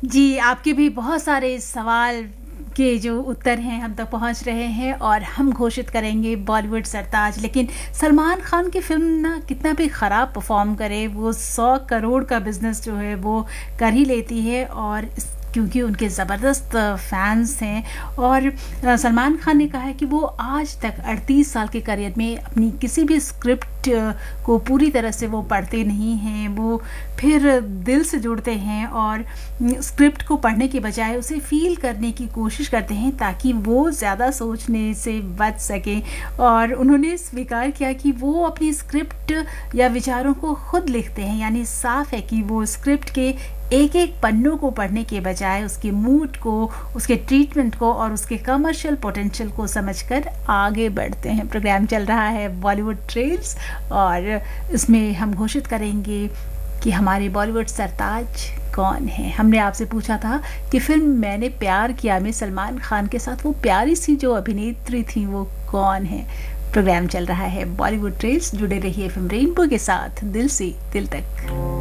जी, आपके भी बहुत सारे सवाल के जो उत्तर हैं हम तक पहुंच रहे हैं और हम घोषित करेंगे बॉलीवुड सरताज। लेकिन सलमान खान की फ़िल्म ना कितना भी ख़राब परफॉर्म करे, वो 100 करोड़ का बिज़नेस जो है वो कर ही लेती है। और क्योंकि उनके ज़बरदस्त फैंस हैं। और सलमान खान ने कहा है कि वो आज तक 38 साल के करियर में अपनी किसी भी स्क्रिप्ट को पूरी तरह से वो पढ़ते नहीं हैं, वो फिर दिल से जुड़ते हैं और स्क्रिप्ट को पढ़ने के बजाय उसे फील करने की कोशिश करते हैं ताकि वो ज़्यादा सोचने से बच सकें। और उन्होंने स्वीकार किया कि वो अपनी स्क्रिप्ट या विचारों को खुद लिखते हैं, यानी साफ है कि वो स्क्रिप्ट के एक एक पन्नों को पढ़ने के बजाय उसके मूड को, उसके ट्रीटमेंट को और उसके कमर्शियल पोटेंशियल को समझकर आगे बढ़ते हैं। प्रोग्राम चल रहा है बॉलीवुड ट्रेल्स और इसमें हम घोषित करेंगे कि हमारे बॉलीवुड सरताज कौन है। हमने आपसे पूछा था कि फिल्म मैंने प्यार किया में सलमान खान के साथ वो प्यारी सी जो अभिनेत्री थी वो कौन है। प्रोग्राम चल रहा है बॉलीवुड ट्रेल्स, जुड़े रहिए एफएम रेनबो के साथ दिल से दिल तक।